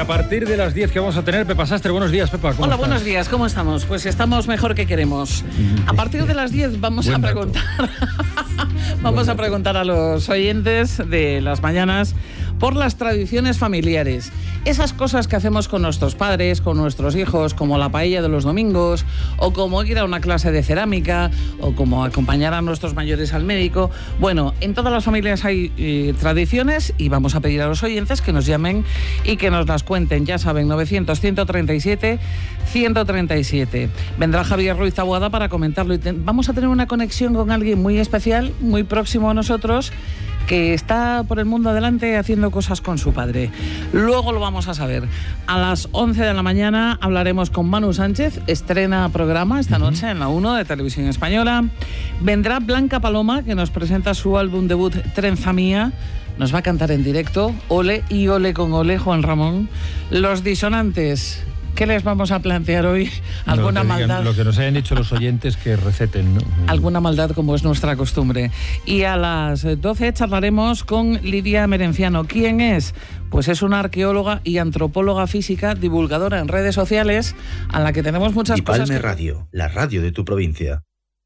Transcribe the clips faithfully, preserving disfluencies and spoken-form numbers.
a partir de las diez que vamos a tener Pepa Sastre. Buenos días, Pepa. ¿Cómo Hola, estás? buenos días. ¿Cómo estamos? Pues estamos mejor que queremos. A partir de las diez vamos Buen a dato. preguntar vamos a preguntar a los oyentes de las mañanas por las tradiciones familiares. Esas cosas que hacemos con nuestros padres, con nuestros hijos, como la paella de los domingos, o como ir a una clase de cerámica, o como acompañar a nuestros mayores al médico. Bueno, en todas las familias hay eh, tradiciones y vamos a pedir a los oyentes que nos llamen y que nos las cuenten. Ya saben, novecientos, ciento treinta y siete, ciento treinta y siete. Vendrá Javier Ruiz Taboada para comentarlo y te- vamos a tener una conexión con alguien muy especial, muy próximo a nosotros, que está por el mundo adelante haciendo cosas con su padre. Luego lo vamos a saber. A las once de la mañana hablaremos con Manu Sánchez, estrena programa esta noche en la uno de Televisión Española. Vendrá Blanca Paloma, que nos presenta su álbum debut Trenza Mía. Nos va a cantar en directo, ole y ole con ole, Juan Ramón. Los disonantes, ¿qué les vamos a plantear hoy? ¿Alguna Lo que digan- maldad? Lo que nos hayan dicho los oyentes que receten, ¿no? Alguna maldad, como es nuestra costumbre. Y a las doce charlaremos con Lidia Merenciano. ¿Quién es? Pues es una arqueóloga y antropóloga física, divulgadora en redes sociales, a la que tenemos muchas Dipalme cosas que... Radio, la radio de tu provincia.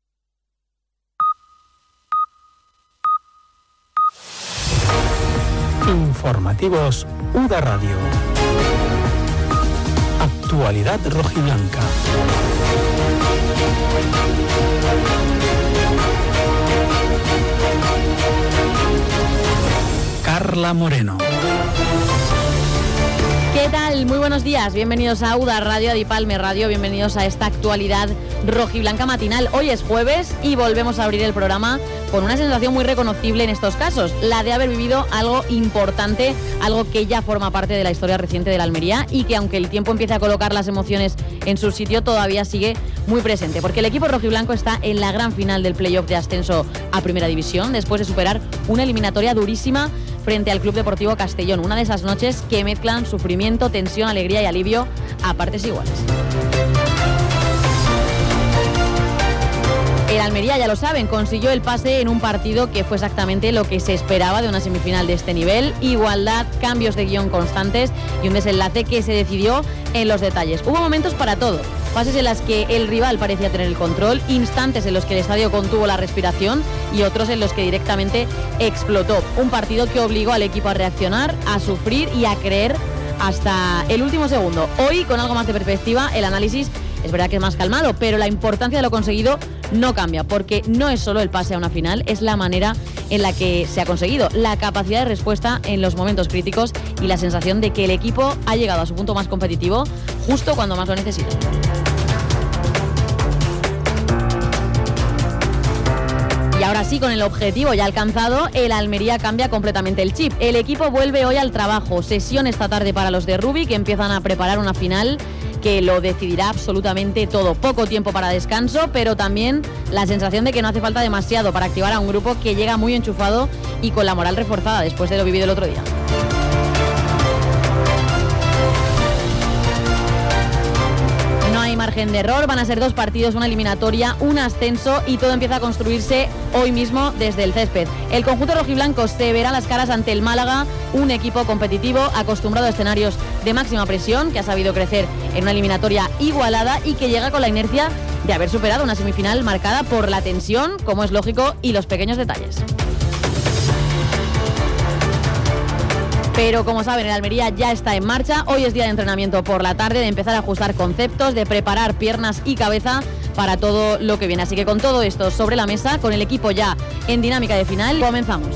Informativos U D A Radio. Actualidad rojiblanca. Carla Moreno. ¿Qué tal? Muy buenos días. Bienvenidos a U D A Radio, a Dipalme Radio. Bienvenidos a esta actualidad rojiblanca matinal. Hoy es jueves y volvemos a abrir el programa con una sensación muy reconocible en estos casos, la de haber vivido algo importante, algo que ya forma parte de la historia reciente de la Almería y que, aunque el tiempo empiece a colocar las emociones en su sitio, todavía sigue muy presente, porque el equipo rojiblanco está en la gran final del playoff de ascenso a Primera División, después de superar una eliminatoria durísima frente al Club Deportivo Castellón, una de esas noches que mezclan sufrimiento, tensión, alegría y alivio a partes iguales. El Almería, ya lo saben, consiguió el pase en un partido que fue exactamente lo que se esperaba de una semifinal de este nivel: igualdad, cambios de guión constantes y un desenlace que se decidió en los detalles. Hubo momentos para todo, fases en las que el rival parecía tener el control, instantes en los que el estadio contuvo la respiración y otros en los que directamente explotó. Un partido que obligó al equipo a reaccionar, a sufrir y a creer hasta el último segundo. Hoy, con algo más de perspectiva, el análisis es verdad que es más calmado, pero la importancia de lo conseguido no cambia, porque no es solo el pase a una final, es la manera en la que se ha conseguido, la capacidad de respuesta en los momentos críticos y la sensación de que el equipo ha llegado a su punto más competitivo justo cuando más lo necesita. Y ahora sí, con el objetivo ya alcanzado, el Almería cambia completamente el chip. El equipo vuelve hoy al trabajo. Sesión esta tarde para los de Rubi, que empiezan a preparar una final que lo decidirá absolutamente todo. Poco tiempo para descanso, pero también la sensación de que no hace falta demasiado para activar a un grupo que llega muy enchufado y con la moral reforzada después de lo vivido el otro día. No hay margen de error, van a ser dos partidos, una eliminatoria, un ascenso y todo empieza a construirse hoy mismo desde el césped. El conjunto rojiblanco se verá las caras ante el Málaga, un equipo competitivo, acostumbrado a escenarios de máxima presión, que ha sabido crecer en una eliminatoria igualada y que llega con la inercia de haber superado una semifinal marcada por la tensión, como es lógico, y los pequeños detalles. Pero como saben, el Almería ya está en marcha. Hoy es día de entrenamiento por la tarde, de empezar a ajustar conceptos, de preparar piernas y cabeza para todo lo que viene. Así que con todo esto sobre la mesa, con el equipo ya en dinámica de final, comenzamos.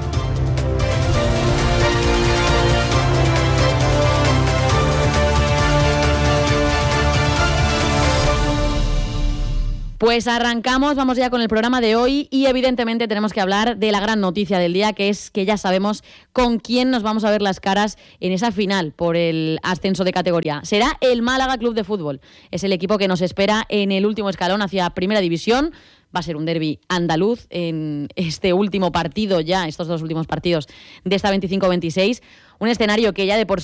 Pues arrancamos, vamos ya con el programa de hoy y evidentemente tenemos que hablar de la gran noticia del día, que es que ya sabemos con quién nos vamos a ver las caras en esa final por el ascenso de categoría. Será el Málaga Club de Fútbol. Es el equipo que nos espera en el último escalón hacia Primera División. Va a ser un derbi andaluz en este último partido ya, estos dos últimos partidos de esta veinticinco veintiséis. Un escenario que ya de por sí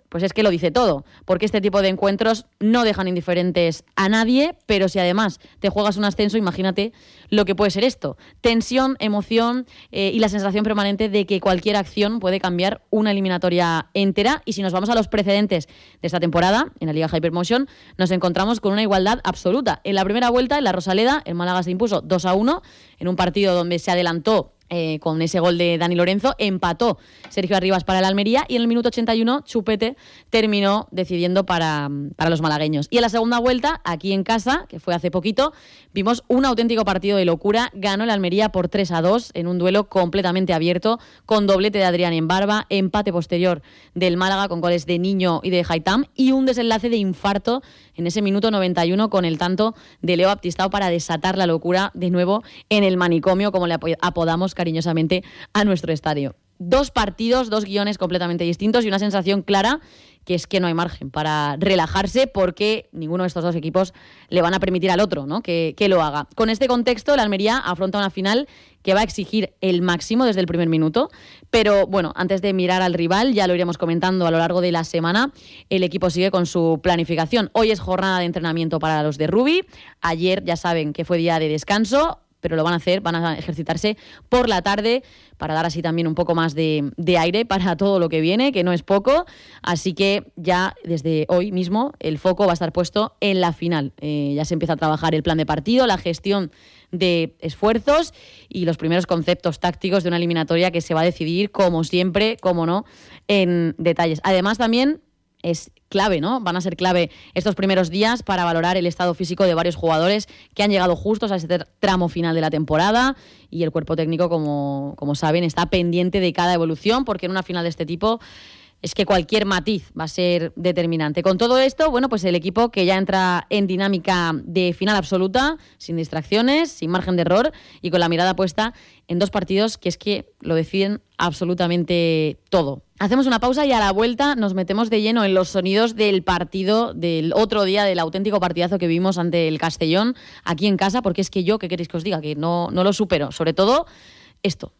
pues es que lo dice todo, porque este tipo de encuentros no dejan indiferentes a nadie, pero si además te juegas un ascenso, imagínate lo que puede ser esto. Tensión, emoción eh, y la sensación permanente de que cualquier acción puede cambiar una eliminatoria entera. Y si nos vamos a los precedentes de esta temporada, en la Liga Hypermotion, nos encontramos con una igualdad absoluta. En la primera vuelta, en la Rosaleda, el Málaga se impuso dos a uno en un partido donde se adelantó Eh, con ese gol de Dani Lorenzo, empató Sergio Arribas para el Almería y en el minuto ochenta y uno Chupete terminó decidiendo para, para los malagueños. Y en la segunda vuelta, aquí en casa, que fue hace poquito, vimos un auténtico partido de locura. Ganó el Almería por tres a dos en un duelo completamente abierto, con doblete de Adrián en Barba, empate posterior del Málaga con goles de Niño y de Haitam y un desenlace de infarto en ese minuto noventa y uno con el tanto de Leo Baptistao para desatar la locura de nuevo en el manicomio, como le apodamos cariñosamente a nuestro estadio. Dos partidos, dos guiones completamente distintos y una sensación clara que es que no hay margen para relajarse porque ninguno de estos dos equipos le van a permitir al otro, ¿no? que, que lo haga. Con este contexto, el Almería afronta una final que va a exigir el máximo desde el primer minuto, pero bueno, antes de mirar al rival, ya lo iremos comentando a lo largo de la semana, el equipo sigue con su planificación. Hoy es jornada de entrenamiento para los de Rubi, ayer ya saben que fue día de descanso, pero lo van a hacer, van a ejercitarse por la tarde para dar así también un poco más de, de aire para todo lo que viene, que no es poco. Así que ya desde hoy mismo el foco va a estar puesto en la final. Eh, ya se empieza a trabajar el plan de partido, la gestión de esfuerzos y los primeros conceptos tácticos de una eliminatoria que se va a decidir, como siempre, como no, en detalles. Además, también es clave, ¿no? Van a ser clave estos primeros días para valorar el estado físico de varios jugadores que han llegado justos a este tramo final de la temporada y el cuerpo técnico, como, como saben, está pendiente de cada evolución porque en una final de este tipo es que cualquier matiz va a ser determinante. Con todo esto, bueno, pues el equipo que ya entra en dinámica de final absoluta, sin distracciones, sin margen de error y con la mirada puesta en dos partidos que es que lo deciden absolutamente todo. Hacemos una pausa y a la vuelta nos metemos de lleno en los sonidos del partido del otro día, del auténtico partidazo que vimos ante el Castellón aquí en casa, porque es que yo, ¿qué queréis que os diga? Que no, no lo supero. Sobre todo esto.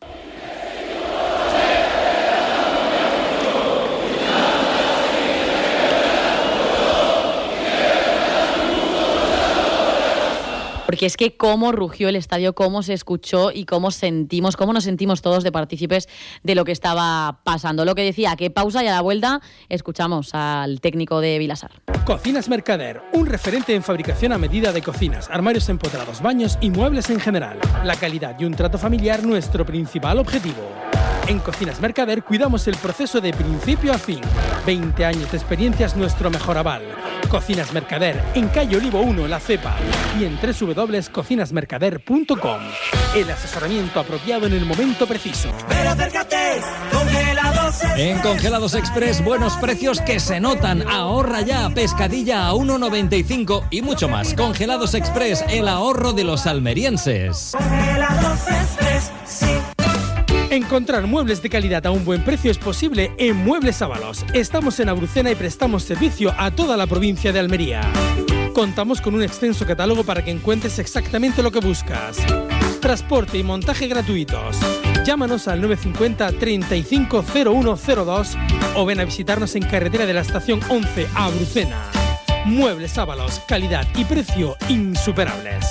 Porque es que cómo rugió el estadio, cómo se escuchó y cómo sentimos, cómo nos sentimos todos de partícipes de lo que estaba pasando. Lo que decía, que pausa y a la vuelta escuchamos al técnico de Vilasar. Cocinas Mercader, un referente en fabricación a medida de cocinas, armarios empotrados, baños y muebles en general. La calidad y un trato familiar nuestro principal objetivo. En Cocinas Mercader cuidamos el proceso de principio a fin. veinte años de experiencia es nuestro mejor aval. Cocinas Mercader, en calle Olivo uno, La Cepa, y en doble u doble u doble u punto cocinas mercader punto com. El asesoramiento apropiado en el momento preciso. Pero acércate, Congelados Express. En Congelados Express, buenos precios que se notan. Ahorra ya, pescadilla a uno noventa y cinco y mucho más. Congelados Express, el ahorro de los almerienses. Congelados Express, sí. Encontrar muebles de calidad a un buen precio es posible en Muebles Ábalos. Estamos en Abrucena y prestamos servicio a toda la provincia de Almería. Contamos con un extenso catálogo para que encuentres exactamente lo que buscas. Transporte y montaje gratuitos. Llámanos al nueve cinco cero, treinta y cinco, cero uno cero dos o ven a visitarnos en carretera de la estación once a Abrucena. Muebles Ábalos, calidad y precio insuperables.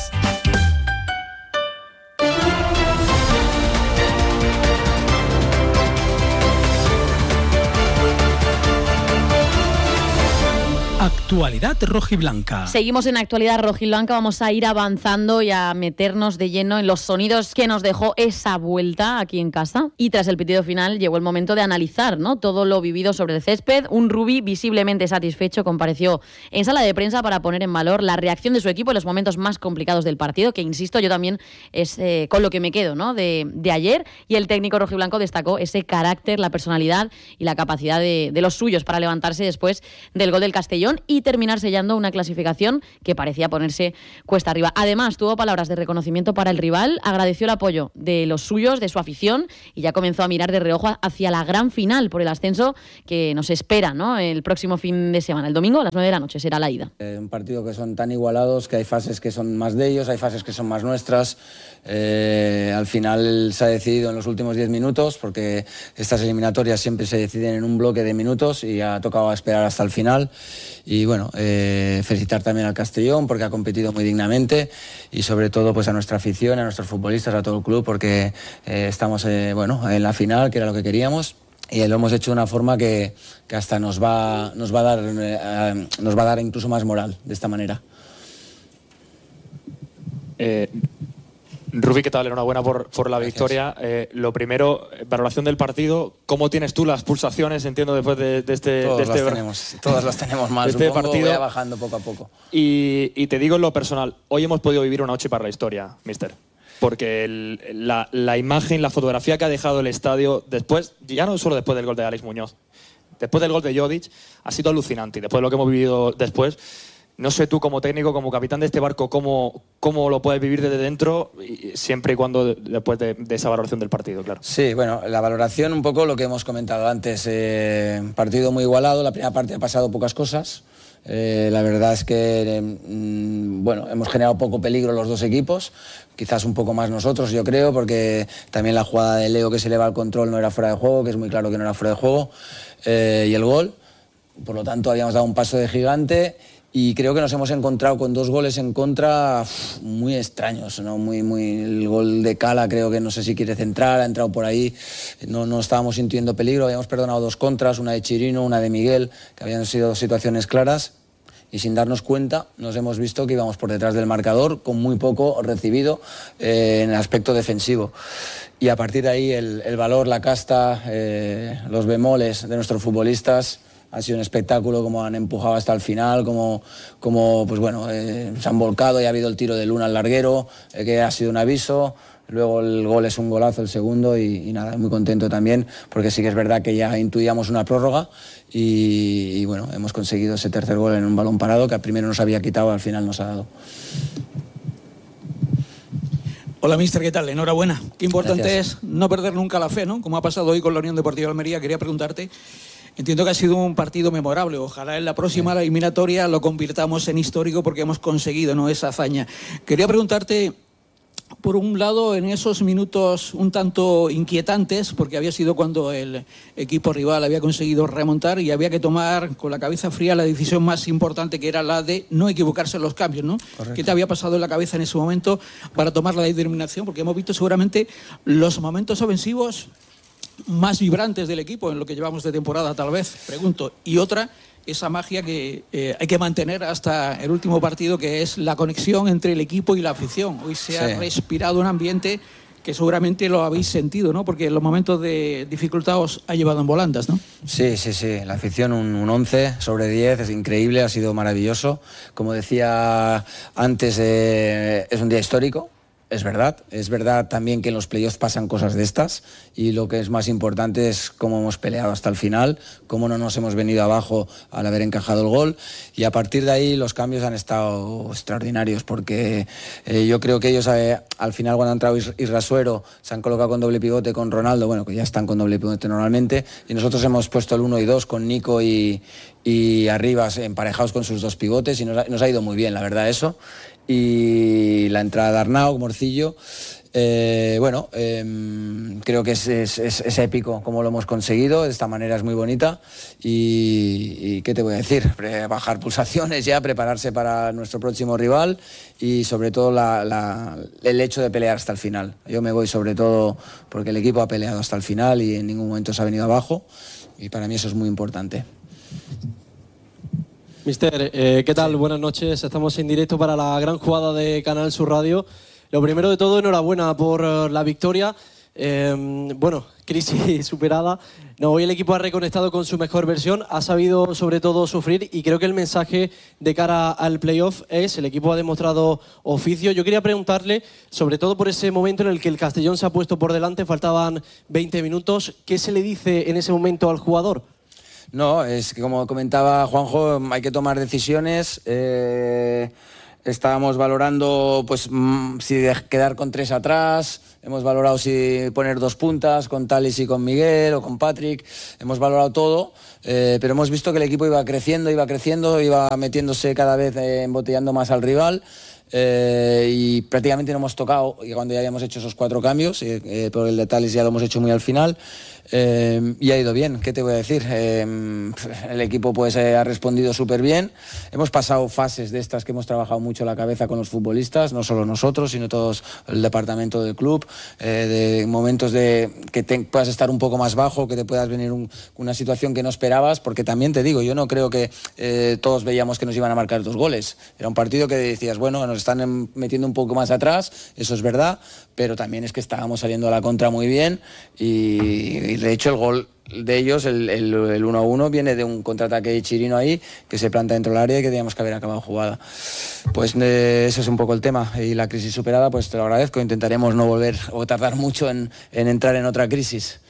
Actualidad rojiblanca. Seguimos en Actualidad Rojiblanca, vamos a ir avanzando y a meternos de lleno en los sonidos que nos dejó esa vuelta aquí en casa. Y tras el pitido final llegó el momento de analizar, ¿no?, todo lo vivido sobre el césped. Un Rubi visiblemente satisfecho compareció en sala de prensa para poner en valor la reacción de su equipo en los momentos más complicados del partido, que insisto, yo también es eh, con lo que me quedo, ¿no?, de, de ayer. Y el técnico rojiblanco destacó ese carácter, la personalidad y la capacidad de, de los suyos para levantarse después del gol del Castellón balón y terminar sellando una clasificación que parecía ponerse cuesta arriba. Además, tuvo palabras de reconocimiento para el rival, agradeció el apoyo de los suyos, de su afición, y ya comenzó a mirar de reojo hacia la gran final por el ascenso que nos espera, ¿no?, el próximo fin de semana. El domingo a las nueve de la noche será la ida. Eh, un partido que son tan igualados, que hay fases que son más de ellos, hay fases que son más nuestras. Eh, al final se ha decidido en los últimos diez minutos, porque estas eliminatorias siempre se deciden en un bloque de minutos y ha tocado esperar hasta el final. Y bueno, eh, felicitar también al Castellón porque ha competido muy dignamente, y sobre todo pues a nuestra afición, a nuestros futbolistas, a todo el club, porque eh, estamos eh, bueno, en la final, que era lo que queríamos. Y lo hemos hecho de una forma que, que hasta nos va, nos va a dar, eh, nos va a dar incluso más moral de esta manera. Eh, Rubí, ¿qué tal? Enhorabuena por, por la Gracias. victoria. Eh, lo primero, valoración del partido. ¿Cómo tienes tú las pulsaciones, entiendo, después de, de este, Todos de este, las tenemos, todas las tenemos mal, este supongo, partido? voy bajando poco a poco. Y, y te digo en lo personal, hoy hemos podido vivir una noche para la historia, mister. Porque el, la, la imagen, la fotografía que ha dejado el estadio después, ya no solo después del gol de Alex Muñoz, después del gol de Jodic, ha sido alucinante. Y después de lo que hemos vivido después, no sé tú como técnico, como capitán de este barco, cómo, cómo lo puedes vivir desde dentro, y siempre y cuando después de, de esa valoración del partido, claro. Sí, bueno, la valoración un poco lo que hemos comentado antes. Eh, partido muy igualado, la primera parte ha pasado pocas cosas. Eh, la verdad es que mm, bueno, hemos generado poco peligro los dos equipos, quizás un poco más nosotros, yo creo, porque también la jugada de Leo que se le va al control no era fuera de juego, que es muy claro que no era fuera de juego, eh, y el gol, por lo tanto habíamos dado un paso de gigante. Y creo que nos hemos encontrado con dos goles en contra uf, muy extraños, ¿no? Muy, muy, el gol de Cala creo que no sé si quiere centrar, ha entrado por ahí, no, no estábamos sintiendo peligro, habíamos perdonado dos contras, una de Chirino, una de Miguel, que habían sido situaciones claras, y sin darnos cuenta nos hemos visto que íbamos por detrás del marcador con muy poco recibido eh, en el aspecto defensivo. Y a partir de ahí el, el valor, la casta, eh, los bemoles de nuestros futbolistas. Ha sido un espectáculo, como han empujado hasta el final, como, como pues bueno, eh, se han volcado y ha habido el tiro de Luna al larguero, eh, que ha sido un aviso. Luego el gol es un golazo, el segundo, y, y nada, muy contento también, porque sí que es verdad que ya intuíamos una prórroga y, y bueno, hemos conseguido ese tercer gol en un balón parado que al primero nos había quitado, al final nos ha dado. Hola, mister, ¿qué tal? Enhorabuena. Qué importante Gracias. es no perder nunca la fe, ¿no? Como ha pasado hoy con la Unión Deportiva Almería. Quería preguntarte, entiendo que ha sido un partido memorable. Ojalá en la próxima la eliminatoria lo convirtamos en histórico porque hemos conseguido, ¿no?, esa hazaña. Quería preguntarte, por un lado, en esos minutos un tanto inquietantes, porque había sido cuando el equipo rival había conseguido remontar y había que tomar con la cabeza fría la decisión más importante, que era la de no equivocarse en los cambios, ¿no? Correcto. ¿Qué te había pasado en la cabeza en ese momento para tomar la determinación? Porque hemos visto seguramente los momentos ofensivos más vibrantes del equipo en lo que llevamos de temporada, tal vez, pregunto. Y otra, esa magia que eh, hay que mantener hasta el último partido, que es la conexión entre el equipo y la afición. Hoy se Sí. ha respirado un ambiente que seguramente lo habéis sentido, ¿no? Porque en los momentos de dificultad os ha llevado en volandas, ¿no? Sí, sí, sí. La afición, un, un once sobre diez, es increíble, ha sido maravilloso. Como decía antes, eh, es un día histórico. Es verdad, es verdad también que en los playoffs pasan cosas de estas, y lo que es más importante es cómo hemos peleado hasta el final, cómo no nos hemos venido abajo al haber encajado el gol, y a partir de ahí los cambios han estado extraordinarios, porque eh, yo creo que ellos eh, al final, cuando ha entrado Irrasuero, se han colocado con doble pivote con Ronaldo, bueno, que ya están con doble pivote normalmente, y nosotros hemos puesto el uno y dos con Nico y, y Arribas emparejados con sus dos pivotes, y nos ha, nos ha ido muy bien, la verdad, eso. Y la entrada de Arnau, Morcillo, eh, bueno, eh, creo que es, es, es, es épico como lo hemos conseguido, de esta manera es muy bonita, y, y ¿qué te voy a decir? Bajar pulsaciones ya, prepararse para nuestro próximo rival, y sobre todo la, la, el hecho de pelear hasta el final. Yo me voy sobre todo porque el equipo ha peleado hasta el final y en ningún momento se ha venido abajo, y para mí eso es muy importante. Mister, eh, ¿qué tal? Buenas noches. Estamos en directo para la gran jugada de Canal Sur Radio. Lo primero de todo, enhorabuena por uh, la victoria. Eh, bueno, crisis superada. No, hoy el equipo ha reconectado con su mejor versión, ha sabido sobre todo sufrir, y creo que el mensaje de cara al playoff es: el equipo ha demostrado oficio. Yo quería preguntarle, sobre todo por ese momento en el que el Castellón se ha puesto por delante, faltaban veinte minutos, ¿qué se le dice en ese momento al jugador? No, es que como comentaba Juanjo, hay que tomar decisiones. Eh, estábamos valorando pues si quedar con tres atrás, hemos valorado si poner dos puntas con Talis y con Miguel o con Patrick, hemos valorado todo, eh, pero hemos visto que el equipo iba creciendo, iba creciendo, iba metiéndose cada vez, eh, embotellando más al rival. Eh, y prácticamente no hemos tocado y cuando ya habíamos hecho esos cuatro cambios, eh, eh, pero el de Talis ya lo hemos hecho muy al final. Eh, y ha ido bien, ¿qué te voy a decir? Eh, el equipo pues eh, ha respondido súper bien. Hemos pasado fases de estas que hemos trabajado mucho la cabeza con los futbolistas, no solo nosotros, sino todos el departamento del club, eh, de momentos de que te, puedas estar un poco más bajo, que te puedas venir un, una situación que no esperabas, porque también te digo, yo no creo que eh, todos veíamos que nos iban a marcar dos goles. Era un partido que decías, bueno, nos están metiendo un poco más atrás, eso es verdad, pero también es que estábamos saliendo a la contra muy bien y, y de hecho el gol de ellos, el, el, el uno a uno, viene de un contraataque de Chirino ahí que se planta dentro del área y que teníamos que haber acabado jugada. Pues eh, ese es un poco el tema y la crisis superada, pues te lo agradezco, intentaremos no volver o tardar mucho en, en entrar en otra crisis.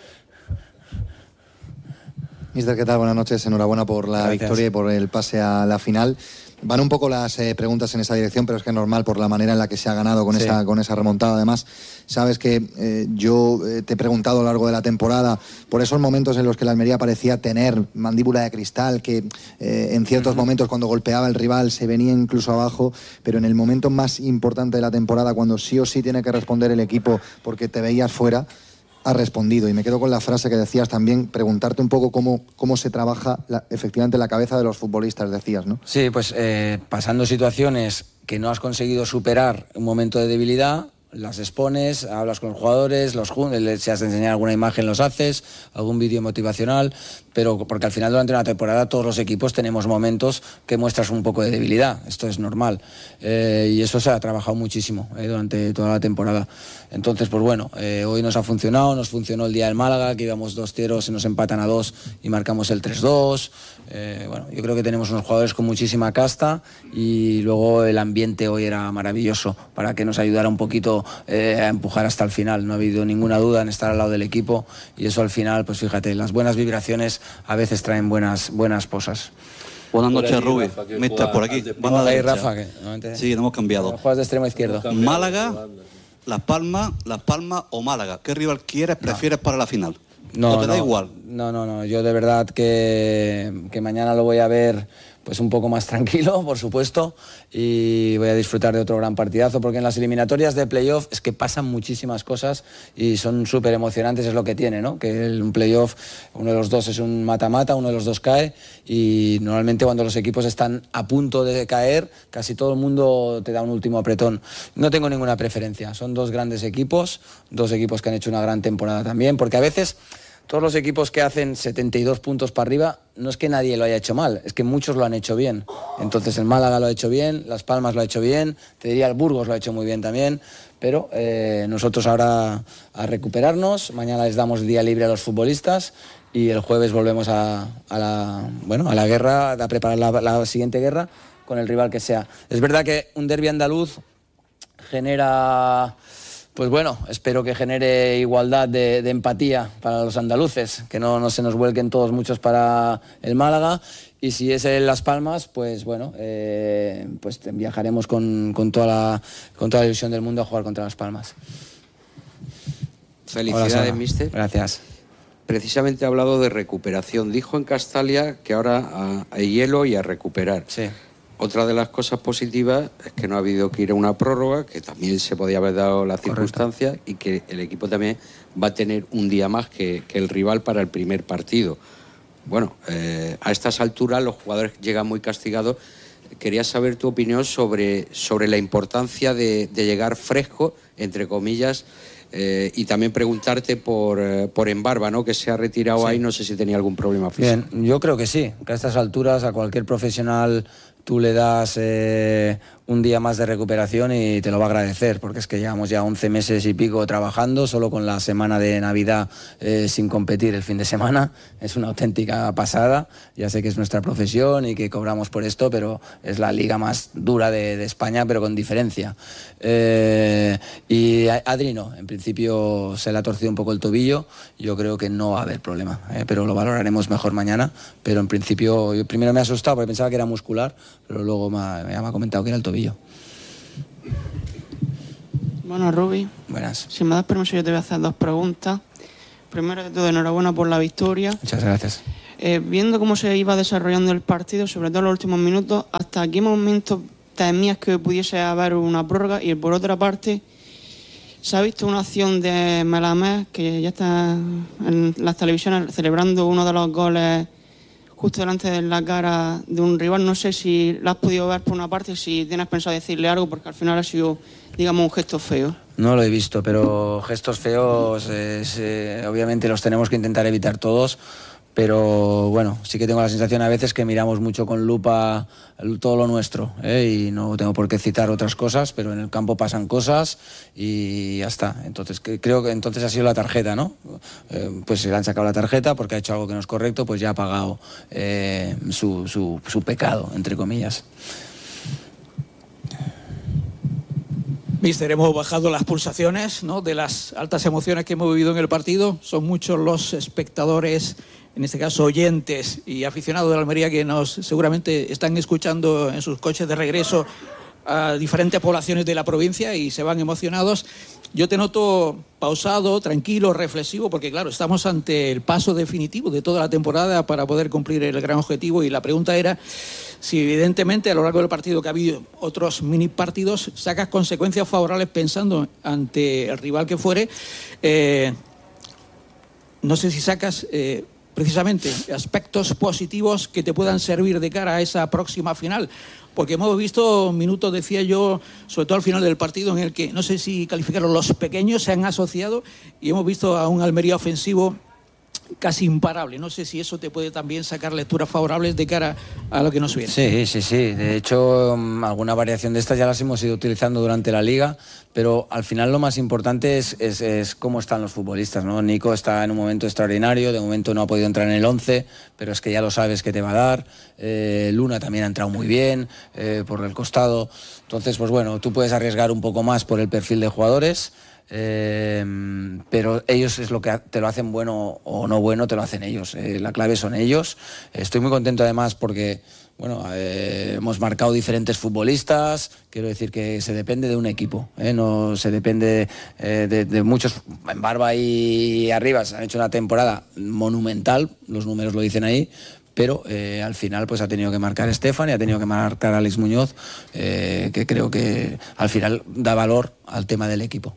Mister, ¿qué tal? Buenas noches, enhorabuena por la Gracias. victoria y por el pase a la final. Van un poco las eh, preguntas en esa dirección, pero es que es normal por la manera en la que se ha ganado con, sí. esa, con esa remontada. Además, sabes que eh, yo eh, te he preguntado a lo largo de la temporada por esos momentos en los que la Almería parecía tener mandíbula de cristal, que eh, en ciertos uh-huh. momentos cuando golpeaba el rival se venía incluso abajo, pero en el momento más importante de la temporada, cuando sí o sí tiene que responder el equipo porque te veías fuera, ha respondido. Y me quedo con la frase que decías también, preguntarte un poco cómo, cómo se trabaja la, efectivamente la cabeza de los futbolistas, decías, ¿no? Sí, pues eh, pasando situaciones que no has conseguido superar un momento de debilidad, las expones, hablas con los jugadores, los si has de enseñar alguna imagen los haces, algún vídeo motivacional, pero porque al final durante una temporada todos los equipos tenemos momentos que muestras un poco de debilidad, esto es normal, eh, y eso se ha trabajado muchísimo eh, durante toda la temporada. Entonces, pues bueno, eh, hoy nos ha funcionado, nos funcionó el día del Málaga, que íbamos dos cero, se nos empatan a dos y marcamos el tres dos. Eh, bueno, yo creo que tenemos unos jugadores con muchísima casta y luego el ambiente hoy era maravilloso para que nos ayudara un poquito eh, a empujar hasta el final. No ha habido ninguna duda en estar al lado del equipo y eso al final, pues fíjate, las buenas vibraciones a veces traen buenas, buenas cosas. Buenas noches, Rubí. Mister, por aquí. Vamos ahí, Rafa. Que, sí, hemos cambiado. Juegas de extremo izquierdo. Málaga, Las Palmas, Las Palmas o Málaga. ¿Qué rival quieres, prefieres no. para la final? No, ¿O te no, da igual? No, no, no. Yo de verdad que, que mañana lo voy a ver pues un poco más tranquilo, por supuesto, y voy a disfrutar de otro gran partidazo, porque en las eliminatorias de playoff es que pasan muchísimas cosas y son súper emocionantes, es lo que tiene, ¿no? Que en un playoff uno de los dos es un mata-mata, uno de los dos cae y normalmente cuando los equipos están a punto de caer, casi todo el mundo te da un último apretón. No tengo ninguna preferencia, son dos grandes equipos, dos equipos que han hecho una gran temporada también, porque a veces todos los equipos que hacen setenta y dos puntos para arriba, no es que nadie lo haya hecho mal, es que muchos lo han hecho bien. Entonces el Málaga lo ha hecho bien, Las Palmas lo ha hecho bien, te diría el Burgos lo ha hecho muy bien también, pero eh, nosotros ahora a recuperarnos, mañana les damos día libre a los futbolistas y el jueves volvemos a, a, la, bueno, a la guerra, a preparar la, la siguiente guerra con el rival que sea. Es verdad que un derbi andaluz genera... Pues bueno, espero que genere igualdad de, de empatía para los andaluces, que no, no se nos vuelquen todos muchos para el Málaga. Y si es en Las Palmas, pues bueno, eh, pues viajaremos con, con, toda la, con toda la ilusión del mundo a jugar contra Las Palmas. Felicidades, mister. Gracias. Precisamente ha hablado de recuperación. Dijo en Castalia que ahora hay hielo y a recuperar. Sí. Otra de las cosas positivas es que no ha habido que ir a una prórroga, que también se podía haber dado la circunstancia. Correcto. Y que el equipo también va a tener un día más que, que el rival para el primer partido. Bueno, eh, a estas alturas los jugadores llegan muy castigados. Quería saber tu opinión sobre, sobre la importancia de, de llegar fresco, entre comillas, eh, y también preguntarte por, eh, por Embarba, ¿no? Que se ha retirado sí. ahí, no sé si tenía algún problema físico. Bien, yo creo que sí, que a estas alturas a cualquier profesional tú le das eh, un día más de recuperación y te lo va a agradecer, porque es que llevamos ya once meses y pico trabajando, solo con la semana de Navidad eh, sin competir el fin de semana. Es una auténtica pasada. Ya sé que es nuestra profesión y que cobramos por esto, pero es la liga más dura de, de España, pero con diferencia. Eh, y Adri no, en principio se le ha torcido un poco el tobillo. Yo creo que no va a haber problema, eh, pero lo valoraremos mejor mañana. Pero en principio, yo primero me he asustado porque pensaba que era muscular, pero luego me ha, me ha comentado que era el tobillo. Bueno, Rubi. Buenas. Si me das permiso, yo te voy a hacer dos preguntas. Primero de todo, enhorabuena por la victoria. Muchas gracias. Eh, viendo cómo se iba desarrollando el partido, sobre todo en los últimos minutos, ¿hasta qué momento temías que pudiese haber una prórroga? Y por otra parte, se ha visto una acción de Melamed, que ya está en las televisiones celebrando uno de los goles justo delante de la cara de un rival. No sé si la has podido ver por una parte, si tienes pensado decirle algo, porque al final ha sido, digamos, un gesto feo. No lo he visto, pero gestos feos es, eh, obviamente los tenemos que intentar evitar todos, pero bueno, sí que tengo la sensación a veces que miramos mucho con lupa todo lo nuestro, ¿eh? Y no tengo por qué citar otras cosas, pero en el campo pasan cosas y ya está. Entonces creo que entonces ha sido la tarjeta, ¿no? Eh, pues se le han sacado la tarjeta porque ha hecho algo que no es correcto, pues ya ha pagado eh, su, su, su pecado, entre comillas. Mister, hemos bajado las pulsaciones, ¿no?, de las altas emociones que hemos vivido en el partido. Son muchos los espectadores, en este caso oyentes y aficionados de la Almería, que nos seguramente están escuchando en sus coches de regreso a diferentes poblaciones de la provincia y se van emocionados. Yo te noto pausado, tranquilo, reflexivo, porque claro, estamos ante el paso definitivo de toda la temporada para poder cumplir el gran objetivo, y la pregunta era si evidentemente a lo largo del partido, que ha habido otros mini partidos, sacas consecuencias favorables pensando ante el rival que fuere. Eh, no sé si sacas eh, precisamente aspectos positivos que te puedan servir de cara a esa próxima final. Porque hemos visto minutos, decía yo, sobre todo al final del partido, en el que, no sé si calificaron, los pequeños se han asociado y hemos visto a un Almería ofensivo casi imparable. No sé si eso te puede también sacar lecturas favorables de cara a lo que nos viene. Sí, sí, sí. De hecho, alguna variación de estas ya las hemos ido utilizando durante la Liga, pero al final lo más importante es, es, es cómo están los futbolistas, ¿no? Nico está en un momento extraordinario, de momento no ha podido entrar en el once, pero es que ya lo sabes que te va a dar. Eh, Luna también ha entrado muy bien eh, por el costado. Entonces, pues bueno, tú puedes arriesgar un poco más por el perfil de jugadores. Eh, pero ellos es lo que te lo hacen bueno o no bueno, te lo hacen ellos. Eh, la clave son ellos. Estoy muy contento además porque bueno, eh, hemos marcado diferentes futbolistas. Quiero decir que se depende de un equipo, ¿eh? No se depende eh, de, de muchos. En Barba y Arribas han hecho una temporada monumental, los números lo dicen ahí. Pero eh, al final pues ha tenido que marcar Estefan y ha tenido que marcar Alex Muñoz, eh, que creo que al final da valor al tema del equipo.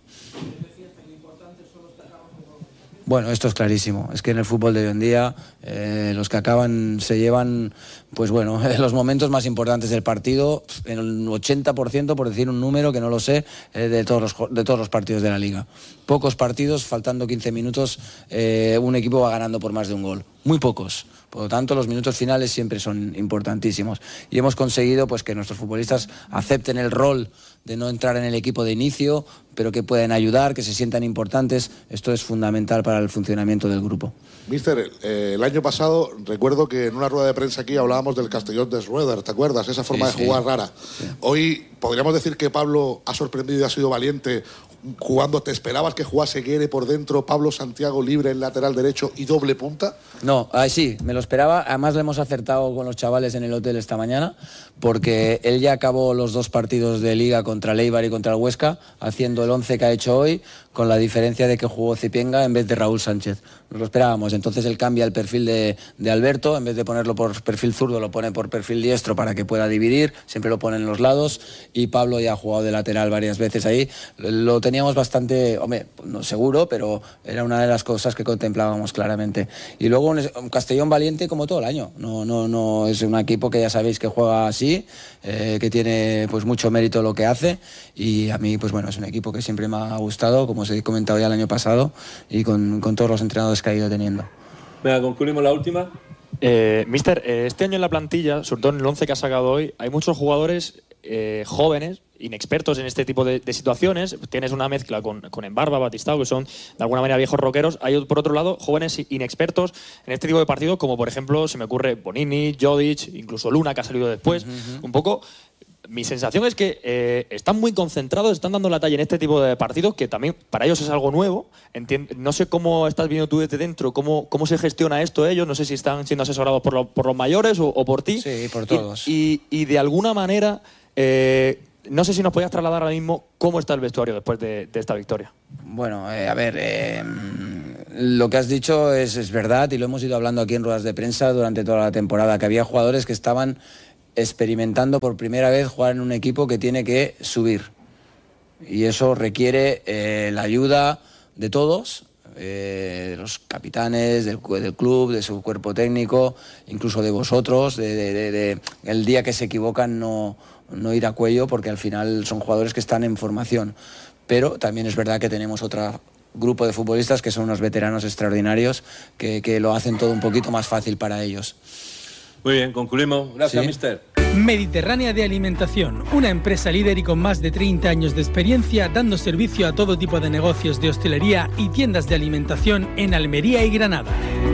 Bueno, esto es clarísimo. Es que en el fútbol de hoy en día eh, los que acaban se llevan, pues bueno, los momentos más importantes del partido, en el ochenta por ciento, por decir un número que no lo sé, eh, de, todos los, de todos los partidos de la Liga. Pocos partidos, faltando quince minutos, eh, un equipo va ganando por más de un gol. Muy pocos. Por lo tanto, los minutos finales siempre son importantísimos. Y hemos conseguido pues, que nuestros futbolistas acepten el rol de no entrar en el equipo de inicio, pero que pueden ayudar, que se sientan importantes. Esto es fundamental para el funcionamiento del grupo. Mister, eh, el año pasado recuerdo que en una rueda de prensa aquí hablábamos del Castellón de Schroeder, ¿te acuerdas? Esa forma sí, de jugar sí. rara. Sí. Hoy podríamos decir que Pablo ha sorprendido y ha sido valiente jugando. ¿Te esperabas que jugase Guere por dentro, Pablo Santiago libre en lateral derecho y doble punta? No, ah, sí, me lo esperaba. Además le hemos acertado con los chavales en el hotel esta mañana, porque él ya acabó los dos partidos de Liga contra el Eibar y contra el Huesca, haciendo el once que ha hecho hoy, con la diferencia de que jugó Zipienga en vez de Raúl Sánchez. Nos lo esperábamos. Entonces él cambia el perfil de, de Alberto, en vez de ponerlo por perfil zurdo, lo pone por perfil diestro para que pueda dividir, siempre lo pone en los lados, y Pablo ya ha jugado de lateral varias veces ahí. Lo teníamos bastante, hombre, no seguro, pero era una de las cosas que contemplábamos claramente. Y luego un, un Castellón valiente como todo el año. No, no, no es un equipo que ya sabéis que juega así, eh, que tiene pues mucho mérito lo que hace, y a mí pues bueno, es un equipo que siempre me ha gustado, como os he comentado ya el año pasado, y con, con todos los entrenadores que ha ido teniendo. Venga, concluimos la última. Eh, Mister, eh, este año en la plantilla, sobre todo en el once que ha sacado hoy, hay muchos jugadores eh, jóvenes, inexpertos en este tipo de, de situaciones. Tienes una mezcla con, con Embarba, Batistao, que son de alguna manera viejos rockeros. Hay, por otro lado, jóvenes inexpertos en este tipo de partidos, como por ejemplo, se me ocurre Bonini, Jodic, incluso Luna, que ha salido después. Uh-huh. Un poco... Mi sensación es que eh, están muy concentrados, están dando la talla en este tipo de partidos, que también para ellos es algo nuevo. Entien- no sé cómo estás viendo tú desde dentro, cómo, cómo se gestiona esto ellos, no sé si están siendo asesorados por, lo, por los mayores o, o por ti. Sí, por todos. Y, y, y de alguna manera, eh, no sé si nos podías trasladar ahora mismo cómo está el vestuario después de, de esta victoria. Bueno, eh, a ver, eh, lo que has dicho es, es verdad y lo hemos ido hablando aquí en ruedas de prensa durante toda la temporada, que había jugadores que estaban experimentando por primera vez jugar en un equipo que tiene que subir. Y eso requiere eh, la ayuda de todos, eh, de los capitanes, del, del club, de su cuerpo técnico, incluso de vosotros, de, de, de, de el día que se equivocan no, no ir a cuello, porque al final son jugadores que están en formación. Pero también es verdad que tenemos otro grupo de futbolistas que son unos veteranos extraordinarios que, que lo hacen todo un poquito más fácil para ellos. Muy bien, concluimos. Gracias, ¿Sí? mister. Mediterránea de Alimentación, una empresa líder y con más de treinta años de experiencia dando servicio a todo tipo de negocios de hostelería y tiendas de alimentación en Almería y Granada.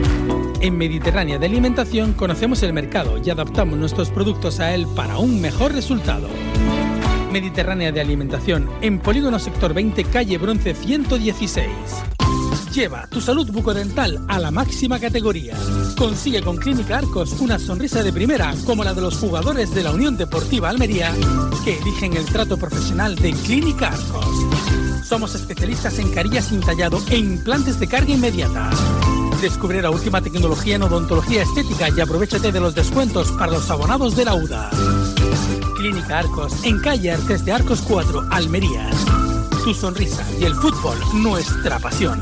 En Mediterránea de Alimentación conocemos el mercado y adaptamos nuestros productos a él para un mejor resultado. Mediterránea de Alimentación, en Polígono Sector veinte, calle Bronce ciento dieciséis. Lleva tu salud bucodental a la máxima categoría. Consigue con Clínica Arcos una sonrisa de primera, como la de los jugadores de la Unión Deportiva Almería, que eligen el trato profesional de Clínica Arcos. Somos especialistas en carillas sin tallado e implantes de carga inmediata. Descubre la última tecnología en odontología estética y aprovéchate de los descuentos para los abonados de la U D A. Clínica Arcos, en calle Artes de Arcos cuatro, Almería. Tu sonrisa y el fútbol, nuestra pasión.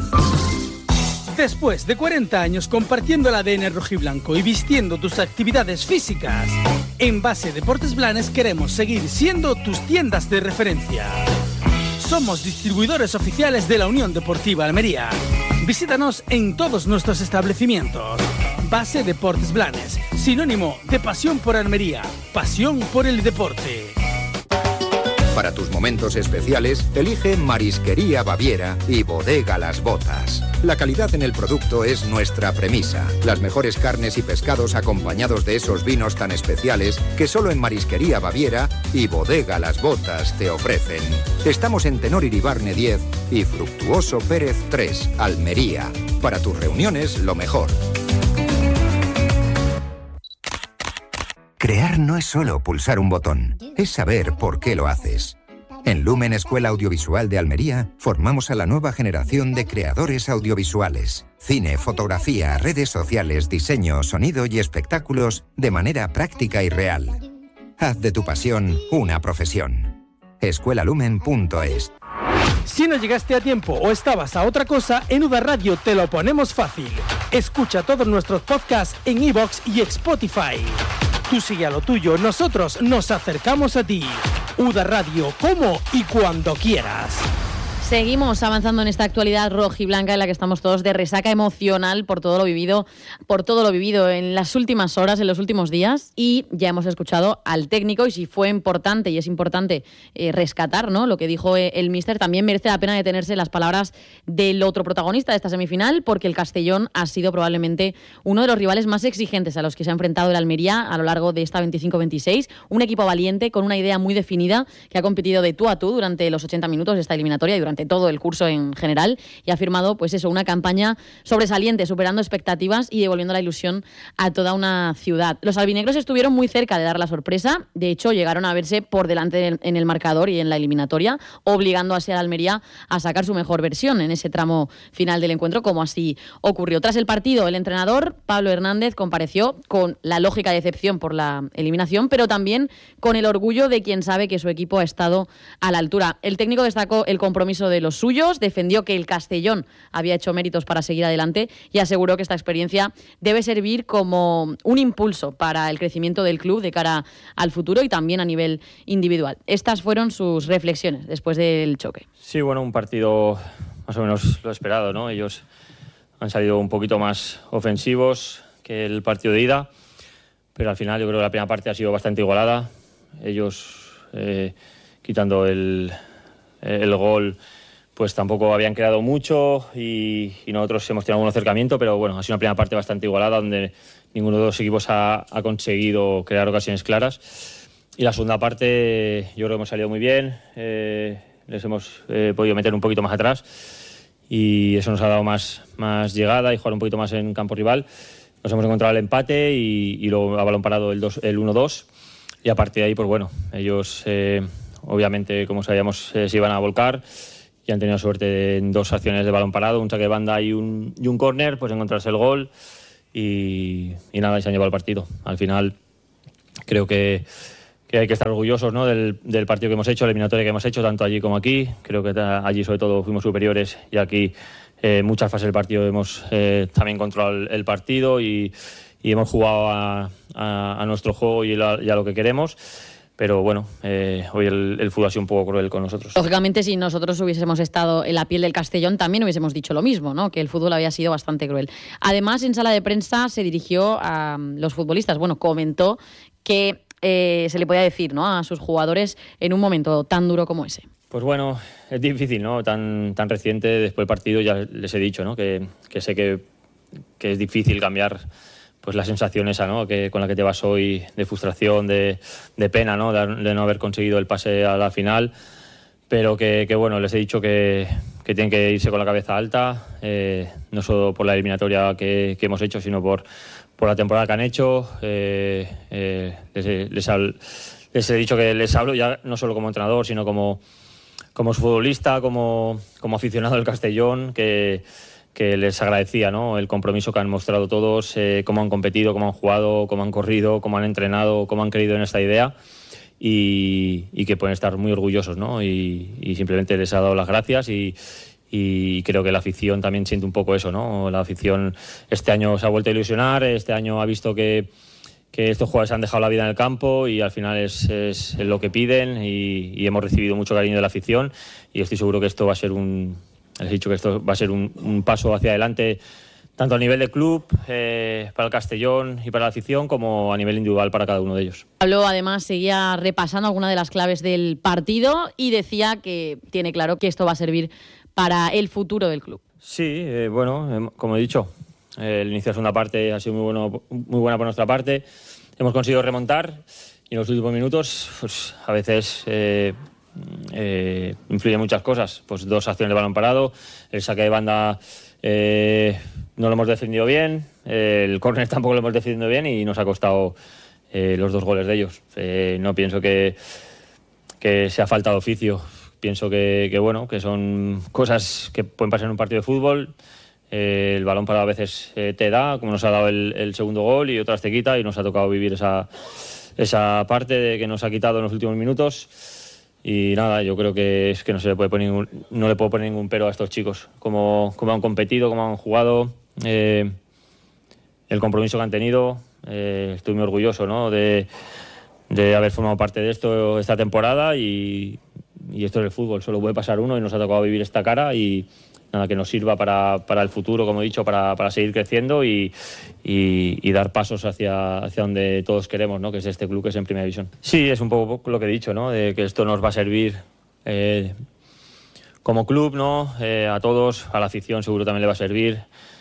Después de cuarenta años compartiendo el A D N rojiblanco y vistiendo tus actividades físicas, en Base Deportes Blanes queremos seguir siendo tus tiendas de referencia. Somos distribuidores oficiales de la Unión Deportiva Almería. Visítanos en todos nuestros establecimientos. Base Deportes Blanes, sinónimo de pasión por Almería, pasión por el deporte. Para tus momentos especiales, elige Marisquería Baviera y Bodega Las Botas. La calidad en el producto es nuestra premisa. Las mejores carnes y pescados acompañados de esos vinos tan especiales que solo en Marisquería Baviera y Bodega Las Botas te ofrecen. Estamos en Tenor Iribarne diez y Fructuoso Pérez tres, Almería. Para tus reuniones, lo mejor. Crear no es solo pulsar un botón, es saber por qué lo haces. En Lumen Escuela Audiovisual de Almería formamos a la nueva generación de creadores audiovisuales. Cine, fotografía, redes sociales, diseño, sonido y espectáculos de manera práctica y real. Haz de tu pasión una profesión. escuelalumen punto es. Si no llegaste a tiempo o estabas a otra cosa, en U D A Radio te lo ponemos fácil. Escucha todos nuestros podcasts en iVoox y Spotify. Tú sigue a lo tuyo, nosotros nos acercamos a ti. U D A Radio, como y cuando quieras. Seguimos avanzando en esta actualidad rojiblanca en la que estamos todos de resaca emocional por todo lo vivido, por todo lo vivido en las últimas horas, en los últimos días, y ya hemos escuchado al técnico y si fue importante y es importante eh, rescatar, ¿no?, lo que dijo eh, el míster, también merece la pena detenerse las palabras del otro protagonista de esta semifinal, porque el Castellón ha sido probablemente uno de los rivales más exigentes a los que se ha enfrentado el Almería a lo largo de esta veinticinco veintiséis, un equipo valiente con una idea muy definida que ha competido de tú a tú durante los ochenta minutos de esta eliminatoria y durante todo el curso en general, y ha firmado pues eso, una campaña sobresaliente, superando expectativas y devolviendo la ilusión a toda una ciudad. Los albinegros estuvieron muy cerca de dar la sorpresa, de hecho llegaron a verse por delante en el marcador y en la eliminatoria, obligando así a Almería a sacar su mejor versión en ese tramo final del encuentro, como así ocurrió. Tras el partido, el entrenador Pablo Hernández compareció con la lógica decepción por la eliminación, pero también con el orgullo de quien sabe que su equipo ha estado a la altura. El técnico destacó el compromiso de los suyos, defendió que el Castellón había hecho méritos para seguir adelante y aseguró que esta experiencia debe servir como un impulso para el crecimiento del club de cara al futuro y también a nivel individual. Estas fueron sus reflexiones después del choque. Sí, bueno, un partido más o menos lo esperado, ¿no? Ellos han salido un poquito más ofensivos que el partido de ida, pero al final yo creo que la primera parte ha sido bastante igualada. Ellos eh, quitando el, el gol, pues tampoco habían creado mucho y, y nosotros hemos tenido algún acercamiento, pero bueno, ha sido una primera parte bastante igualada donde ninguno de los equipos ha, ha conseguido crear ocasiones claras. Y la segunda parte yo creo que hemos salido muy bien, eh, les hemos eh, podido meter un poquito más atrás y eso nos ha dado más, más llegada y jugar un poquito más en campo rival. Nos hemos encontrado el empate y, y luego a balón parado el, el uno dos y a partir de ahí, pues bueno, ellos eh, obviamente, como sabíamos, eh, se iban a volcar y han tenido suerte en dos acciones de balón parado, un saque de banda y un, y un córner, pues encontrarse el gol y, y nada, y se han llevado el partido. Al final creo que, que hay que estar orgullosos, ¿no?, del, del partido que hemos hecho, la eliminatoria que hemos hecho, tanto allí como aquí. Creo que allí sobre todo fuimos superiores y aquí en eh, muchas fases del partido hemos eh, también controlado el, el partido y, y hemos jugado a, a, a nuestro juego y, la, y a lo que queremos. Pero bueno, eh, hoy el, el fútbol ha sido un poco cruel con nosotros. Lógicamente, si nosotros hubiésemos estado en la piel del Castellón, también hubiésemos dicho lo mismo, ¿no?, que el fútbol había sido bastante cruel. Además, en sala de prensa se dirigió a los futbolistas. Bueno, comentó que eh, se le podía decir, ¿no?, a sus jugadores en un momento tan duro como ese. Pues bueno, es difícil, ¿no?, tan, tan reciente. Después del partido ya les he dicho, ¿no?, que, que sé que, que es difícil cambiar pues la sensación esa, ¿no?, que con la que te vas hoy, de frustración, de, de pena, ¿no?, de, de no haber conseguido el pase a la final, pero que, que bueno, les he dicho que, que tienen que irse con la cabeza alta, eh, no solo por la eliminatoria que, que hemos hecho, sino por, por la temporada que han hecho. Eh, eh, les, les, hablo, les he dicho que les hablo ya no solo como entrenador, sino como, como futbolista, como, como aficionado del Castellón, que que les agradecía, ¿no?, el compromiso que han mostrado todos, eh, cómo han competido, cómo han jugado, cómo han corrido, cómo han entrenado, cómo han creído en esta idea y, y que pueden estar muy orgullosos, ¿no? Y, y simplemente les ha dado las gracias y, y creo que la afición también siente un poco eso, ¿no? La afición este año se ha vuelto a ilusionar, este año ha visto que, que estos jugadores han dejado la vida en el campo y al final es, es lo que piden y, y hemos recibido mucho cariño de la afición y estoy seguro que esto va a ser un... Les he dicho que esto va a ser un, un paso hacia adelante, tanto a nivel de club, eh, para el Castellón y para la afición, como a nivel individual para cada uno de ellos. Pablo, además, seguía repasando algunas de las claves del partido y decía que tiene claro que esto va a servir para el futuro del club. Sí, eh, bueno, eh, como he dicho, eh, el inicio de la segunda parte ha sido muy, bueno, muy buena por nuestra parte. Hemos conseguido remontar y en los últimos minutos, pues a veces... Eh, Eh, influyen muchas cosas, pues dos acciones de balón parado, el saque de banda eh, no lo hemos defendido bien, eh, el córner tampoco lo hemos defendido bien y nos ha costado eh, los dos goles de ellos. Eh, no pienso que, que sea falta de oficio, pienso que, que bueno, que son cosas que pueden pasar en un partido de fútbol. Eh, el balón parado a veces eh, te da, como nos ha dado el, el segundo gol, y otras te quita, y nos ha tocado vivir esa, esa parte de que nos ha quitado en los últimos minutos. Y nada, yo creo que es que no se le puede poner ningún, no le puedo poner ningún pero a estos chicos, como, como han competido, como han jugado, eh, el compromiso que han tenido. Eh, estoy muy orgulloso, ¿no?, de, de haber formado parte de esto esta temporada y, y esto es el fútbol, solo puede pasar uno y nos ha tocado vivir esta cara y nada, que nos sirva para, para el futuro, como he dicho, para, para seguir creciendo y, y, y dar pasos hacia, hacia donde todos queremos, ¿no?, que es este club que es en Primera División. Sí, es un poco lo que he dicho, ¿no?, de que esto nos va a servir eh, como club, ¿no?, eh, a todos, a la afición seguro también le va a servir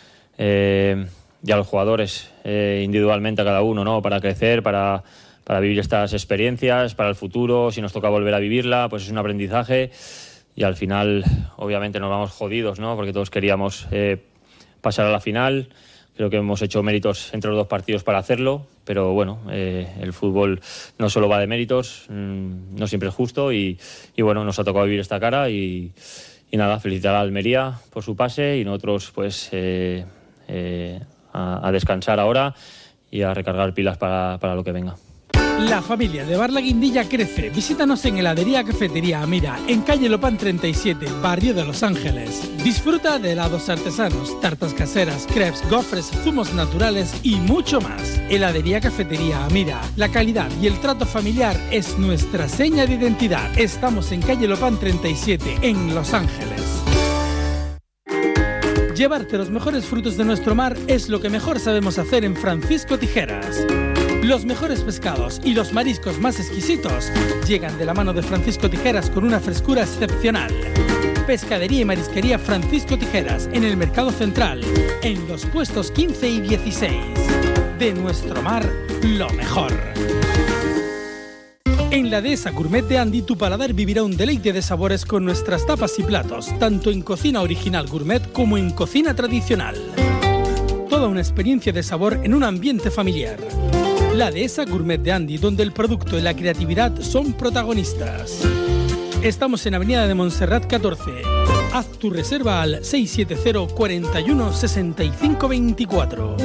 eh, y a los jugadores eh, individualmente, a cada uno, ¿no?, para crecer, para, para vivir estas experiencias, para el futuro. Si nos toca volver a vivirla, pues es un aprendizaje. Y al final, obviamente, nos vamos jodidos, ¿no?, porque todos queríamos eh, pasar a la final. Creo que hemos hecho méritos entre los dos partidos para hacerlo, pero bueno, eh, el fútbol no solo va de méritos, mmm, no siempre es justo y, y bueno, nos ha tocado vivir esta cara y, y nada, felicitar a Almería por su pase y nosotros pues eh, eh, a, a descansar ahora y a recargar pilas para, para lo que venga. La familia de Bar La Guindilla crece. Visítanos en Heladería Cafetería Amira, en calle Lopán treinta y siete, barrio de Los Ángeles. Disfruta de helados artesanos, tartas caseras, crepes, gofres, zumos naturales y mucho más. Heladería Cafetería Amira. La calidad y el trato familiar es nuestra seña de identidad. Estamos en calle Lopán treinta y siete, en Los Ángeles. Llevarte los mejores frutos de nuestro mar es lo que mejor sabemos hacer en Francisco Tijeras. Los mejores pescados y los mariscos más exquisitos llegan de la mano de Francisco Tijeras con una frescura excepcional. Pescadería y marisquería Francisco Tijeras en el Mercado Central, en los puestos quince y dieciséis. De nuestro mar, lo mejor. En la Dehesa Gourmet de Andy, tu paladar vivirá un deleite de sabores con nuestras tapas y platos, tanto en cocina original gourmet como en cocina tradicional. Toda una experiencia de sabor en un ambiente familiar. La Dehesa Gourmet de Andy, donde el producto y la creatividad son protagonistas. Estamos en Avenida de Montserrat catorce. Haz tu reserva al seis siete cero, cuarenta y uno, sesenta y cinco veinticuatro.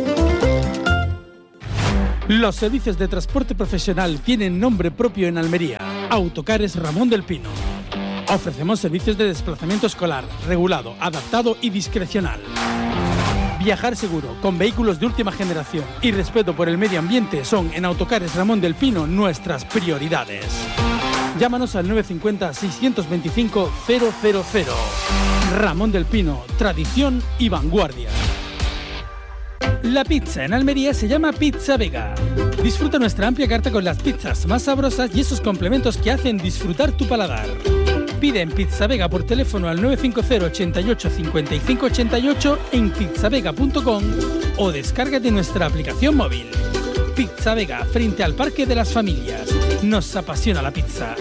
Los servicios de transporte profesional tienen nombre propio en Almería. Autocares Ramón del Pino. Ofrecemos servicios de desplazamiento escolar, regulado, adaptado y discrecional. Viajar seguro, con vehículos de última generación y respeto por el medio ambiente son en Autocares Ramón del Pino nuestras prioridades. Llámanos al nueve cinco cero, seis dos cinco, cero cero cero. Ramón del Pino, tradición y vanguardia. La pizza en Almería se llama Pizza Vega. Disfruta nuestra amplia carta con las pizzas más sabrosas y esos complementos que hacen disfrutar tu paladar. Pide en Pizza Vega por teléfono al nueve cinco cero, ochenta y ocho, cincuenta y cinco ochenta y ocho en pizzavega punto com o descárgate nuestra aplicación móvil. Pizza Vega, frente al Parque de las Familias. Nos apasiona la pizza.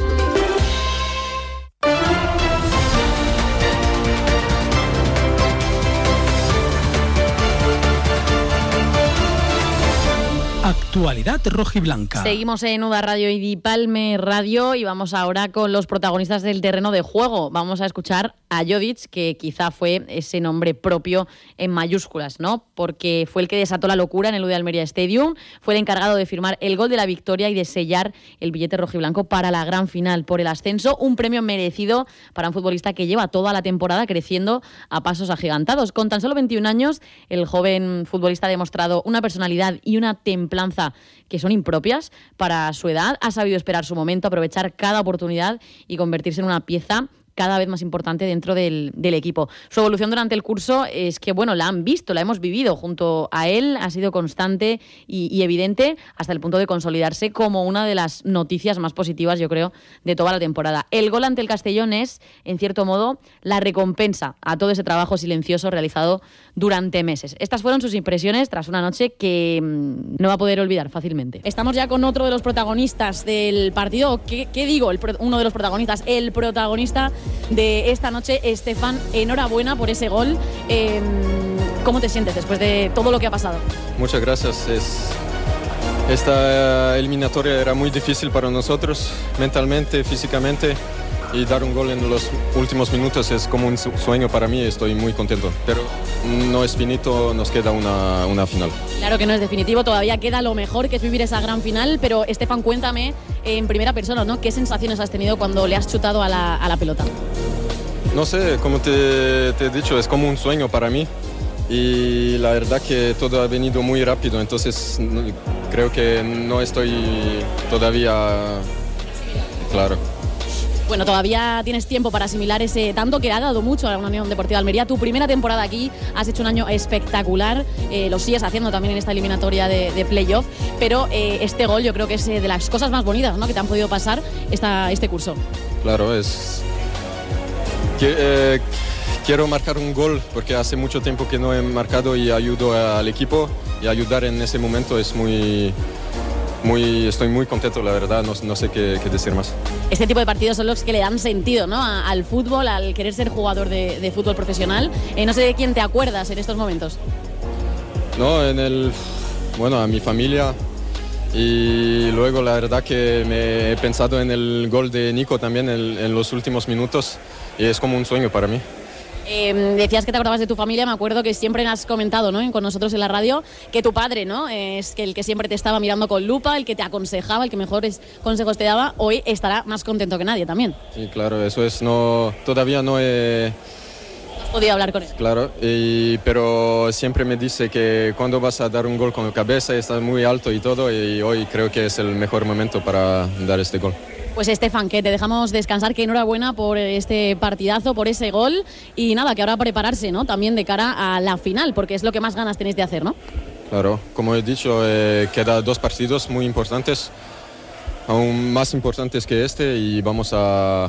Actualidad rojiblanca. Seguimos en Uda Radio y Dipalme Radio y vamos ahora con los protagonistas del terreno de juego. Vamos a escuchar a Jodic, que quizá fue ese nombre propio en mayúsculas, ¿no? Porque fue el que desató la locura en el U D Almería Stadium, fue el encargado de firmar el gol de la victoria y de sellar el billete rojiblanco para la gran final por el ascenso, un premio merecido para un futbolista que lleva toda la temporada creciendo a pasos agigantados. Con tan solo veintiún años, el joven futbolista ha demostrado una personalidad y una templanza que son impropias para su edad. Ha sabido esperar su momento, aprovechar cada oportunidad y convertirse en una pieza cada vez más importante dentro del, del equipo. Su evolución durante el curso es que, bueno, la han visto, la hemos vivido junto a él, ha sido constante y, y evidente hasta el punto de consolidarse como una de las noticias más positivas, yo creo, de toda la temporada. El gol ante el Castellón es, en cierto modo, la recompensa a todo ese trabajo silencioso realizado durante meses. Estas fueron sus impresiones tras una noche que mmm, no va a poder olvidar fácilmente. Estamos ya con otro de los protagonistas del partido. ¿Qué, qué digo? El pro, uno de los protagonistas, el protagonista de esta noche. Estefan, enhorabuena por ese gol. Eh, ¿Cómo te sientes después de todo lo que ha pasado? Muchas gracias. Es, esta eliminatoria era muy difícil para nosotros, mentalmente, físicamente, y dar un gol en los últimos minutos es como un sueño para mí. Estoy muy contento, pero no es finito, nos queda una, una final. Claro que no es definitivo, todavía queda lo mejor, que es vivir esa gran final, pero Estefan, cuéntame en primera persona, ¿no? ¿Qué sensaciones has tenido cuando le has chutado a la, a la pelota? No sé, como te, te he dicho, es como un sueño para mí y la verdad que todo ha venido muy rápido, entonces creo que no estoy todavía claro. Bueno, todavía tienes tiempo para asimilar ese tanto que ha dado mucho a la Unión Deportiva Almería. Tu primera temporada aquí, has hecho un año espectacular, eh, lo sigues haciendo también en esta eliminatoria de, de playoff, pero eh, este gol yo creo que es eh, de las cosas más bonitas, ¿no?, que te han podido pasar esta, este curso. Claro, es... Que, eh, quiero marcar un gol porque hace mucho tiempo que no he marcado y ayudo al equipo, y ayudar en ese momento es muy... Muy, estoy muy contento, la verdad, no, no sé qué, qué decir más. Este tipo de partidos son los que le dan sentido, ¿no?, a, al fútbol, al querer ser jugador de, de fútbol profesional. Eh, no sé de quién te acuerdas en estos momentos. No, en el... Bueno, a mi familia, y luego la verdad que me he pensado en el gol de Nico también en, en los últimos minutos, y es como un sueño para mí. Eh, decías que te acordabas de tu familia, me acuerdo que siempre has comentado, ¿no?, con nosotros en la radio, que tu padre, ¿no?, es que el que siempre te estaba mirando con lupa, el que te aconsejaba, el que mejores consejos te daba, hoy estará más contento que nadie también. Sí, claro, eso es, no, todavía no he... ¿Has podido hablar con él? Claro, y, pero siempre me dice que cuando vas a dar un gol con la cabeza estás muy alto y todo, y hoy creo que es el mejor momento para dar este gol. Pues Estefan, que te dejamos descansar, que enhorabuena por este partidazo, por ese gol, y nada, que ahora prepararse, ¿no?, también de cara a la final, porque es lo que más ganas tenéis de hacer, ¿no? Claro, como he dicho, eh, quedan dos partidos muy importantes, aún más importantes que este, y vamos a,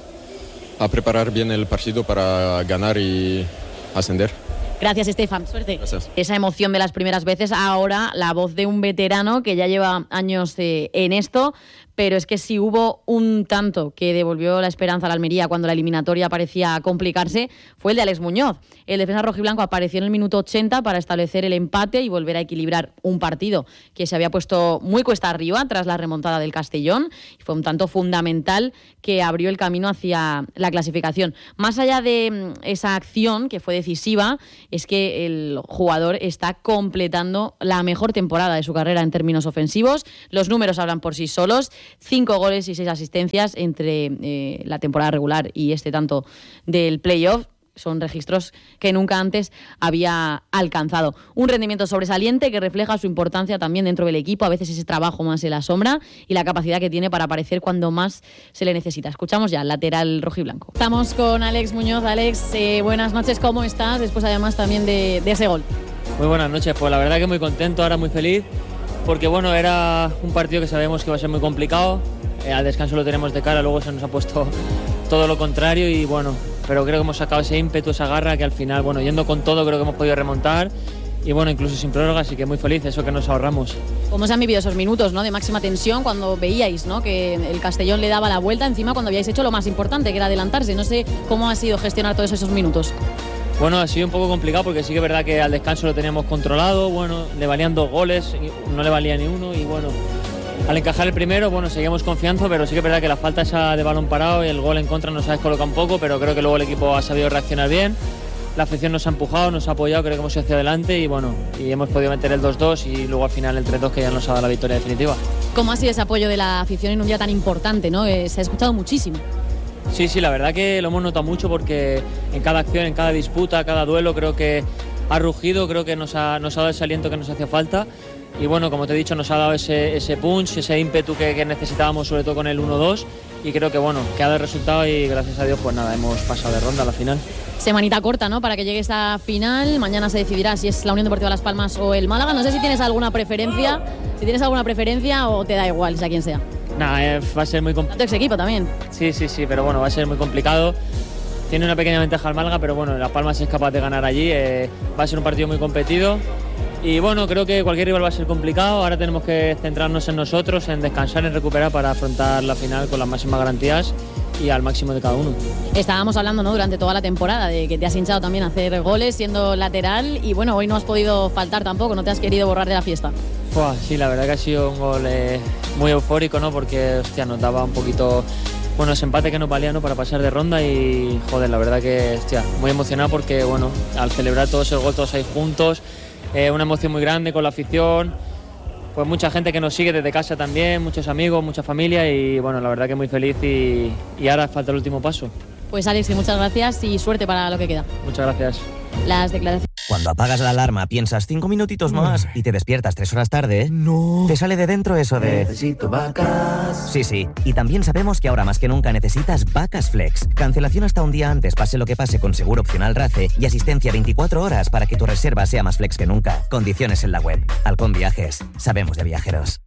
a preparar bien el partido para ganar y ascender. Gracias, Estefan. Suerte. Gracias. Esa emoción de las primeras veces, ahora la voz de un veterano que ya lleva años eh, en esto, pero es que si hubo un tanto que devolvió la esperanza a la Almería cuando la eliminatoria parecía complicarse, fue el de Alex Muñoz. El defensa rojiblanco apareció en el minuto ochenta para establecer el empate y volver a equilibrar un partido que se había puesto muy cuesta arriba tras la remontada del Castellón, y fue un tanto fundamental que abrió el camino hacia la clasificación. Más allá de esa acción que fue decisiva, es que el jugador está completando la mejor temporada de su carrera en términos ofensivos. Los números hablan por sí solos. Cinco goles y seis asistencias entre eh, la temporada regular y este tanto del playoff. Son registros que nunca antes había alcanzado. Un rendimiento sobresaliente que refleja su importancia también dentro del equipo, a veces ese trabajo más en la sombra y la capacidad que tiene para aparecer cuando más se le necesita. Escuchamos ya al lateral rojiblanco. Estamos con Alex Muñoz. Alex, eh, buenas noches, ¿cómo estás? Después además también de, de ese gol. Muy buenas noches, pues la verdad que muy contento, ahora muy feliz, porque bueno, era un partido que sabíamos que iba a ser muy complicado, eh, al descanso lo tenemos de cara, luego se nos ha puesto todo lo contrario y bueno, pero creo que hemos sacado ese ímpetu, esa garra que al final, bueno, yendo con todo creo que hemos podido remontar y bueno, incluso sin prórroga, así que muy feliz, eso que nos ahorramos. ¿Cómo se han vivido esos minutos, ¿no?, de máxima tensión cuando veíais, ¿no?, que el Castellón le daba la vuelta encima cuando habíais hecho lo más importante, que era adelantarse? No sé cómo ha sido gestionar todos esos minutos. Bueno, ha sido un poco complicado porque sí que es verdad que al descanso lo teníamos controlado, bueno, le valían dos goles, no le valía ni uno y bueno, al encajar el primero, bueno, seguíamos confianza, pero sí que es verdad que la falta esa de balón parado y el gol en contra nos ha descolocado un poco, pero creo que luego el equipo ha sabido reaccionar bien, la afición nos ha empujado, nos ha apoyado, creo que hemos ido hacia adelante y bueno, y hemos podido meter el dos dos y luego al final el tres dos que ya nos ha dado la victoria definitiva. ¿Cómo ha sido ese apoyo de la afición en un día tan importante, ¿no? Eh, se ha escuchado muchísimo. Sí, sí, la verdad que lo hemos notado mucho porque en cada acción, en cada disputa, cada duelo creo que ha rugido, creo que nos ha, nos ha dado ese aliento que nos hacía falta y bueno, como te he dicho, nos ha dado ese, ese punch, ese ímpetu que, que necesitábamos sobre todo con el uno dos y creo que bueno, que ha dado el resultado y gracias a Dios pues nada, hemos pasado de ronda a la final. Semanita corta, ¿no?, para que llegue esta final. Mañana se decidirá si es la Unión Deportiva Las Palmas o el Málaga. No sé si tienes alguna preferencia, si tienes alguna preferencia o te da igual, sea quien sea. Nah, eh, va a ser muy complicado. Tu ex equipo también. Sí, sí, sí, pero bueno, va a ser muy complicado. Tiene una pequeña ventaja el Málaga, pero bueno, Las Palmas es capaz de ganar allí. Eh, va a ser un partido muy competido. Y bueno, creo que cualquier rival va a ser complicado. Ahora tenemos que centrarnos en nosotros, en descansar, en recuperar para afrontar la final con las máximas garantías y al máximo de cada uno. Estábamos hablando, ¿no?, durante toda la temporada de que te has hinchado también a hacer goles siendo lateral y bueno, hoy no has podido faltar tampoco, no te has querido borrar de la fiesta. Buah, sí, la verdad que ha sido un gol eh, muy eufórico, ¿no?, porque hostia, nos daba un poquito, bueno, ese empate que nos valía, ¿no?, para pasar de ronda y joder, la verdad que hostia, muy emocionado porque bueno, al celebrar todos esos goles todos ahí juntos, eh, una emoción muy grande con la afición. Pues mucha gente que nos sigue desde casa también, muchos amigos, mucha familia y bueno, la verdad que muy feliz y, y ahora falta el último paso. Pues Alex, muchas gracias y suerte para lo que queda. Muchas gracias. Las declaraciones. Cuando apagas la alarma piensas cinco minutitos más y te despiertas tres horas tarde, no. Te sale de dentro eso de... Necesito vacas. Sí, sí. Y también sabemos que ahora más que nunca necesitas Vacas Flex. Cancelación hasta un día antes, pase lo que pase, con seguro opcional RACE y asistencia veinticuatro horas para que tu reserva sea más flex que nunca. Condiciones en la web. Halcón Viajes. Sabemos de viajeros.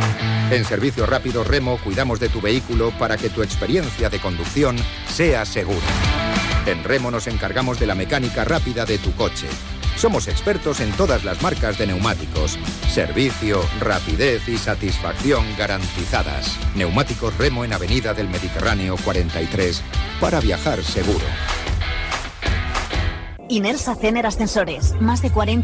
En Servicio Rápido Remo cuidamos de tu vehículo para que tu experiencia de conducción sea segura. En Remo nos encargamos de la mecánica rápida de tu coche. Somos expertos en todas las marcas de neumáticos. Servicio, rapidez y satisfacción garantizadas. Neumáticos Remo en Avenida del Mediterráneo cuarenta y tres. Para viajar seguro. Inersa Cener Ascensores. Más de cuarenta